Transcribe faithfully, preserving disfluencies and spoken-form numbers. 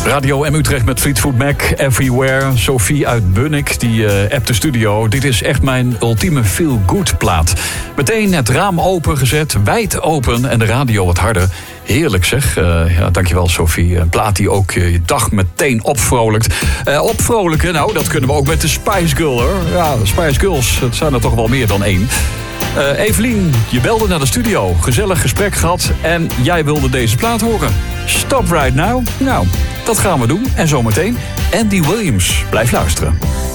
Radio M Utrecht met Fleetwood Mac, Everywhere. Sophie uit Bunnik, die uh, appt de studio. Dit is echt mijn ultieme feel-good plaat. Meteen het raam opengezet, wijd open en de radio wat harder. Heerlijk zeg. Uh, ja, dankjewel Sophie. Een plaat die ook uh, je dag meteen opvrolijkt. Uh, opvrolijken, nou dat kunnen we ook met de Spice Girl hoor. Ja, de Spice Girls, het zijn er toch wel meer dan één. Uh, Evelien, je belde naar de studio. Gezellig gesprek gehad en jij wilde deze plaat horen. Stop Right Now. Nou, dat gaan we doen. En zometeen Andy Williams. Blijf luisteren.